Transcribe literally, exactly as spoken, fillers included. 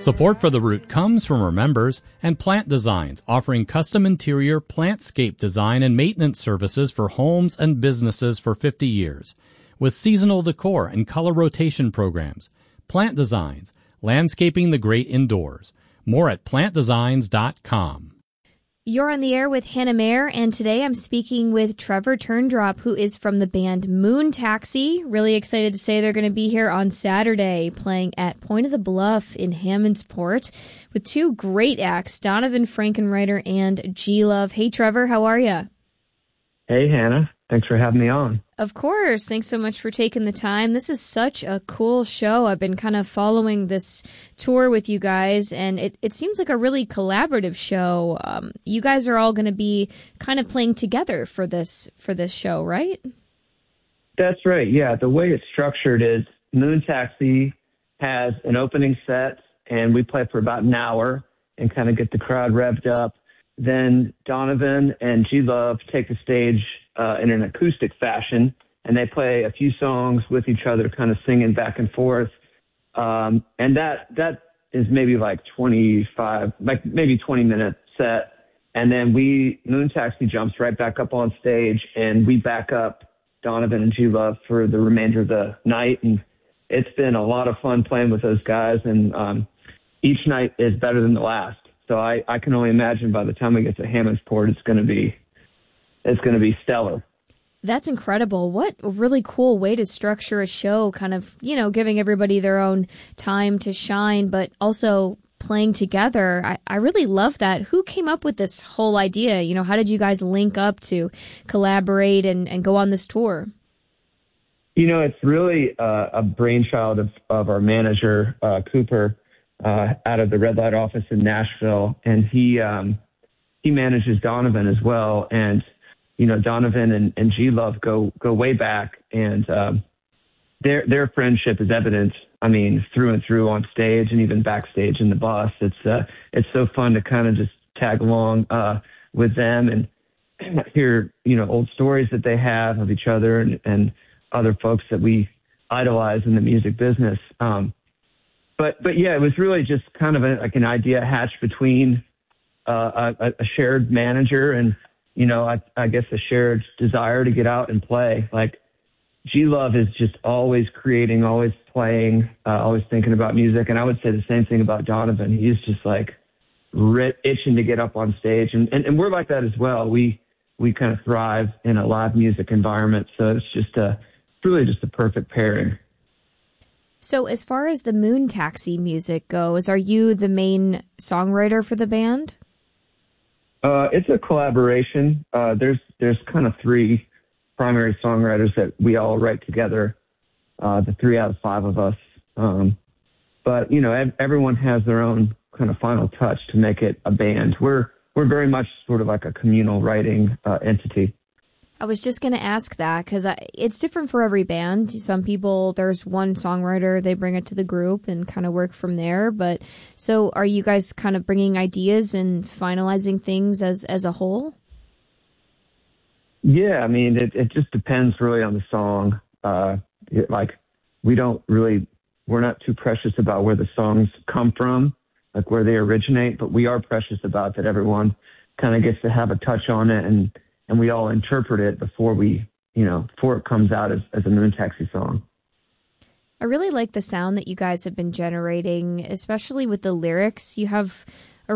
Support for The Root comes from our members and Plant Designs, offering custom interior plantscape design and maintenance services for homes and businesses for fifty years. With seasonal decor and color rotation programs. Plant Designs, landscaping the great indoors. More at plant designs dot com. You're on the air with Hannah Mayer, and today I'm speaking with Trevor Turndrop, who is from the band Moon Taxi. Really excited to say they're going to be here on Saturday, playing at Point of the Bluff in Hammondsport with two great acts, Donovan Frankenreiter and G-Love. Hey, Trevor, how are you? Hey, Hannah. Thanks for having me on. Of course. Thanks so much for taking the time. This is such a cool show. I've been kind of following this tour with you guys, and it, it seems like a really collaborative show. Um, you guys are all going to be kind of playing together for this for this show, right? That's right. Yeah. The way it's structured is Moon Taxi has an opening set, and we play for about an hour and kind of get the crowd revved up. Then Donovan and G-Love take the stage uh, in an acoustic fashion, and they play a few songs with each other, kind of singing back and forth. Um, and that that is maybe like twenty-five, like maybe twenty minute set. And then we, Moon Taxi jumps right back up on stage, and we back up Donovan and G-Love for the remainder of the night. And it's been a lot of fun playing with those guys, and um, each night is better than the last. So I, I can only imagine by the time we get to Hammondsport, it's going to be it's going to be stellar. That's incredible. What a really cool way to structure a show, kind of, you know, giving everybody their own time to shine, but also playing together. I, I really love that. Who came up with this whole idea? You know, how did you guys link up to collaborate and, and go on this tour? You know, it's really uh, a brainchild of, of our manager, uh, Cooper, uh, out of the Red Light office in Nashville. And he, um, he manages Donovan as well. And, you know, Donovan and, and G-Love go, go way back, and, um, their, their friendship is evident. I mean, through and through on stage and even backstage in the bus. It's, uh, it's so fun to kind of just tag along, uh, with them and hear, you know, old stories that they have of each other and, and other folks that we idolize in the music business. Um, But but yeah, it was really just kind of a, like an idea hatched between uh, a, a shared manager and, you know, I, I guess a shared desire to get out and play. Like G-Love is just always creating, always playing, uh, always thinking about music. And I would say the same thing about Donovan. He's just like rit- itching to get up on stage. And, and, and we're like that as well. We we kind of thrive in a live music environment. So it's just a, it's really just a perfect pairing. So as far as the Moon Taxi music goes, are you the main songwriter for the band? Uh, it's a collaboration. Uh, there's there's kind of three primary songwriters that we all write together, uh, the three out of five of us. Um, but, you know, ev- everyone has their own kind of final touch to make it a band. We're, we're very much sort of like a communal writing uh, entity. I was just going to ask that because it's different for every band. Some people, there's one songwriter, they bring it to the group and kind of work from there. But so are you guys kind of bringing ideas and finalizing things as, as a whole? Yeah, I mean, it, it just depends really on the song. Uh, it, like, we don't really, we're not too precious about where the songs come from, like where they originate, but we are precious about that everyone kind of gets to have a touch on it, and and we all interpret it before we, you know, before it comes out as, as a Moon Taxi song. I really like the sound that you guys have been generating, especially with the lyrics. You have